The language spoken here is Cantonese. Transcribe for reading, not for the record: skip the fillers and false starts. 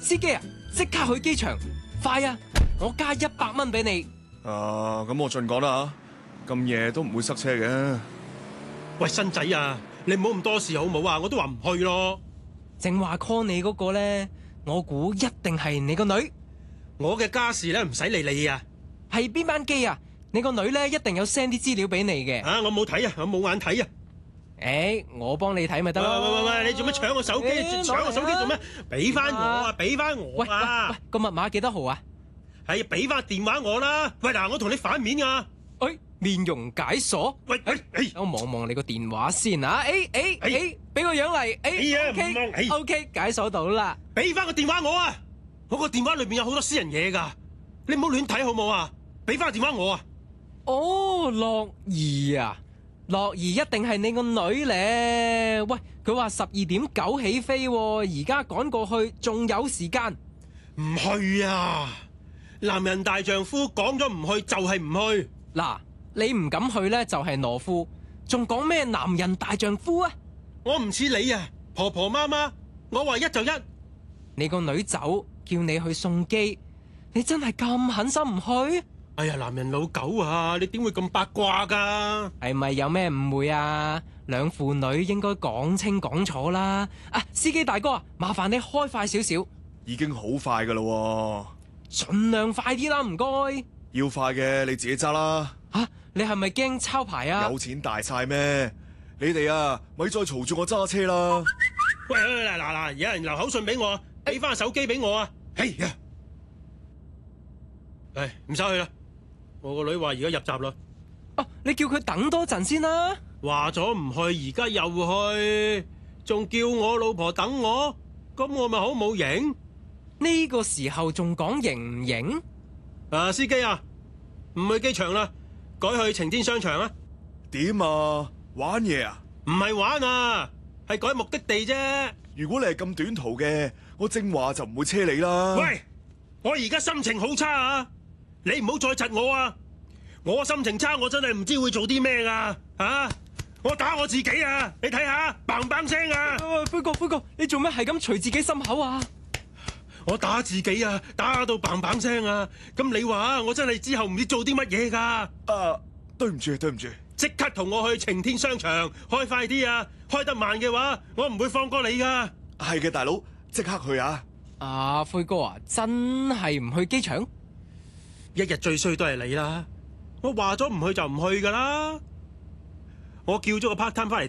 司機啊，即刻去機場，快啊！我加100蚊俾你。 咁我盡講啦吓，咁夜都唔會塞車嘅。 喂，新仔啊，你唔好咁多事好冇啊？我都話唔去咯。 正話 call 你嗰個咧，我估一定係你個女。 我嘅家事咧唔使理你啊。 係邊班機啊？你個女咧一定有 send 啲資料俾你嘅。 我冇睇啊，我冇眼睇啊。 我幫你睇咪得咯。 喂，你做咩搶我手機？搶我手機做咩？俾翻我啊！俾翻我啊！ 喂，個密碼幾多號啊？ 係俾翻電話我啦。喂，嗱，我同你反面啊。 面容解鎖。 喂， 我望望你個電話先啊。俾個樣嚟。OK，解鎖到啦。 俾翻個電話我啊！我個電話裏邊有好多私人嘢噶，你唔好亂睇好冇啊！俾翻個電話我啊！ 樂兒啊，樂兒一定係你個女咧。喂，佢話12:09起飛，而家趕過去仲有時間。 唔去啊！男人大丈夫講咗唔去就係唔去。 嗱，你唔敢去咧就係懦夫，仲講咩男人大丈夫啊？ 我唔似你啊，婆婆媽媽，我話一就一。 你個女走，叫你去送機，你真係咁狠心唔去？ 哎呀，男人老狗啊，你點會咁八卦噶？ 係咪有咩誤會啊？兩父女應該講清講楚啦。司機大哥啊，麻煩你開快少少。 已經好快噶啦， 盡量快啲啦，唔該。 要快嘅你自己揸啦。 你係咪驚抄牌啊？ 有錢大晒咩？你哋啊，咪再嘈住我揸車啦。 喂，嗱，有人留口信俾我，俾翻個手機俾我啊！唔使去啦，我個女話而家入閘啦。 你叫佢等多陣先啦。 話咗唔去，而家又去，仲叫我老婆等我，咁我咪好冇型？ 呢個時候仲講型唔型？ 司機啊，唔去機場啦，改去晴天商場啊。 點啊？玩嘢啊？ 唔係玩啊，係改目的地啫。 如果你係咁短途嘅，我正話就唔會車你啦。 喂，我而家心情好差啊，你唔好再窒我啊！我心情差，我真係唔知會做啲咩啊！我打我自己啊！你睇下，砰砰聲啊！ 灰哥，你做咩係咁捶自己心口啊？ 我打自己啊，打到砰砰聲啊！咁你話我真係之後唔知做啲乜嘢噶？ 對唔住， 即刻同我去晴天商場，開快啲啊！開得慢嘅話，我唔會放過你噶。 係嘅，大佬，即刻去啊！ 灰哥啊，真係唔去機場？ 一日最衰都係你啦！我話咗唔去就唔去噶啦！我叫咗個 part time 翻嚟。